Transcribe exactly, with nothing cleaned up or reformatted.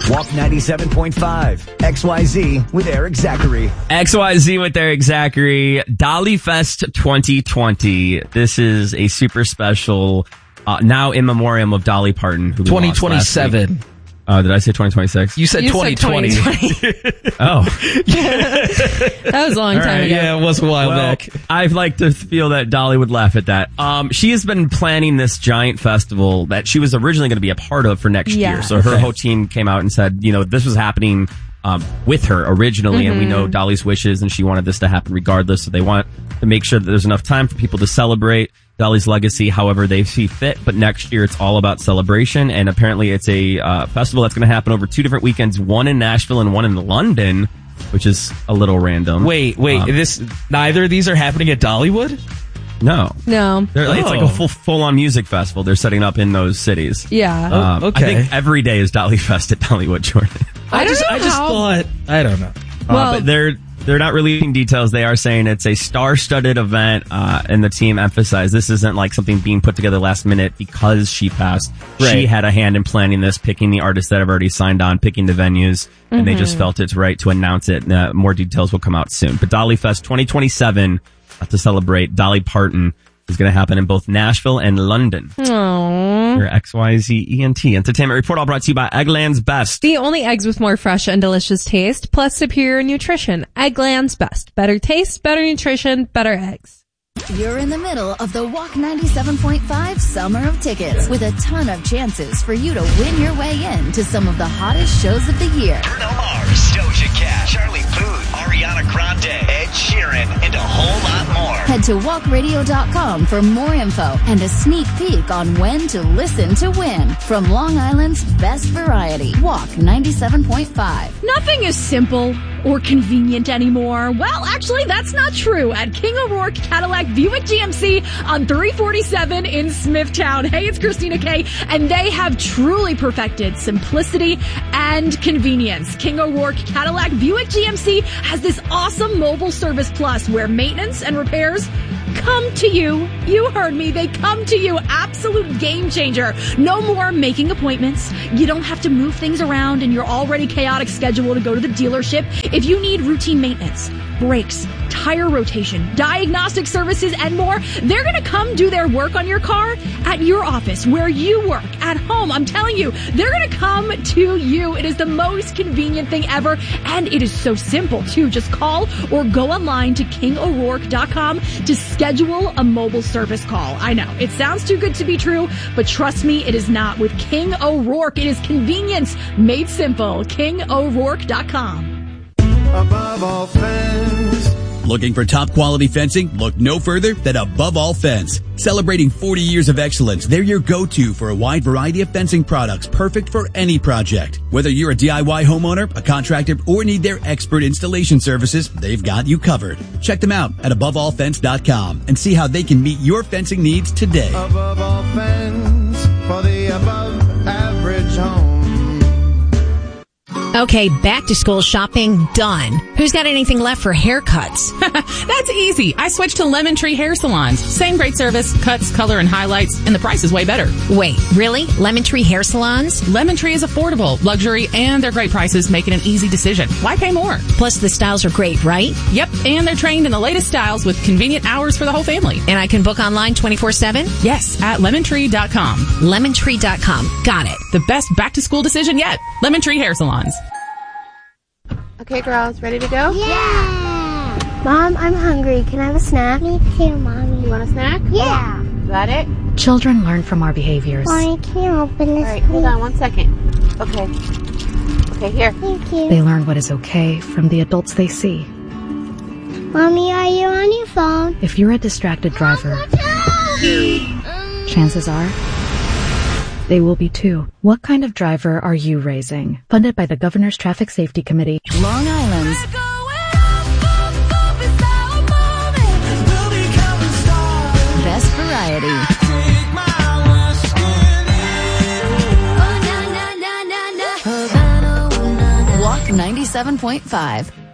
Walk ninety-seven point five. X Y Z with Eric Zachary. X Y Z with Eric Zachary. Dolly Fest twenty twenty. This is a super special, uh, now in memoriam of Dolly Parton. Who twenty twenty-seven. Uh, did I say twenty twenty-six? You said You twenty twenty. said twenty twenty. Oh. That was a long All time right, ago. Yeah, it was a while Well, back. I'd like to feel that Dolly would laugh at that. Um, she has been planning this giant festival that she was originally going to be a part of for next Yeah. year. So her Okay. whole team came out and said, you know, this was happening um, with her originally, and we know Dolly's wishes, and she wanted this to happen regardless. So they want to make sure that there's enough time for people to celebrate Dolly's legacy however they see fit. But next year, it's all about celebration, and apparently it's a uh, festival that's going to happen over two different weekends, one in Nashville and one in London, which is a little random. Wait, wait. Um, this neither of these are happening at Dollywood? No. No. They're, It's like Oh. a full, full-on music festival they're setting up in those cities. Yeah. Um, okay. I think every day is Dolly Fest at Dollywood, Jordan. I don't just, know I just how- thought. I don't know. Uh, Well- but they're they're not releasing details. They are saying it's a star-studded event, uh, and the team emphasized this isn't like something being put together last minute because she passed. She Right. had a hand in planning this, picking the artists that have already signed on, picking the venues, and they just felt it's right to announce it. Uh, more details will come out soon. But Dolly Fest twenty twenty-seven, uh, to celebrate Dolly Parton, is going to happen in both Nashville and London. Aww. Your X Y Z E N T Entertainment Report, all brought to you by Eggland's Best. The only eggs with more fresh and delicious taste, plus superior nutrition. Eggland's Best. Better taste, better nutrition, better eggs. You're in the middle of the Walk ninety-seven point five Summer of Tickets with a ton of chances for you to win your way in to some of the hottest shows of the year. Bruno Mars, Doja Cat, Charlie Puth, Ariana Grande, Ed Sheeran, and a whole lot more. Head to walk radio dot com for more info and a sneak peek on when to listen to win from Long Island's best variety. Walk ninety-seven point five. Nothing is simple or convenient anymore. Well, actually, that's not true at King O'Rourke Cadillac Buick G M C on three forty-seven in Smithtown. Hey, it's Christina Kay, and they have truly perfected simplicity and convenience. King O'Rourke Cadillac Buick G M C has this awesome mobile service plus where maintenance and repairs come to you. You heard me. They come to you. Absolute game changer. No more making appointments. You don't have to move things around in your already chaotic schedule to go to the dealership. If you need routine maintenance, brakes, tire rotation, diagnostic services, and more, they're going to come do their work on your car at your office, where you work, at home. I'm telling you, they're going to come to you. It is the most convenient thing ever, and it is so simple, too. Just call or go online to king o'rourke dot com to schedule a mobile service call. I know, it sounds too good to be true, but trust me, it is not. With King O'Rourke, it is convenience made simple. king o'rourke dot com. Above all fence. Looking for top quality fencing? Look no further than Above All Fence. Celebrating forty years of excellence, they're your go-to for a wide variety of fencing products perfect for any project. Whether you're a D I Y homeowner, a contractor, or need their expert installation services, they've got you covered. Check them out at above all fence dot com and see how they can meet your fencing needs today. Above all fence for the above average home. Okay, back to school shopping done. Who's got anything left for haircuts? That's easy. I switched to Lemon Tree Hair Salons. Same great service, cuts, color, and highlights, and the price is way better. Wait, really? Lemon Tree Hair Salons? Lemon Tree is affordable, luxury, and their great prices make it an easy decision. Why pay more? Plus the styles are great, right? Yep, and they're trained in the latest styles with convenient hours for the whole family. And I can book online twenty-four seven? Yes, at lemon tree dot com. lemon tree dot com. Got it. The best back-to-school decision yet. Lemon Tree Hair Salons. Okay, girls, ready to go? Yeah! Mom, I'm hungry. Can I have a snack? Me too, Mommy. You want a snack? Yeah! Got it? Children learn from our behaviors. Mommy, can you open this, All right, hold on one second. Okay. Okay, here. Thank you. They learn what is okay from the adults they see. Mommy, are you on your phone? If you're a distracted driver, chances are they will be too. What kind of driver are you raising? Funded by the Governor's Traffic Safety Committee. Long Island's best variety. Walk ninety-seven point five.